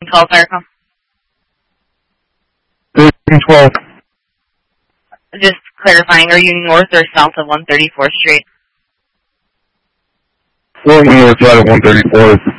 12 fire call. 1312. Just clarifying, are you north or south of 134th Street? Florida North side of 134th.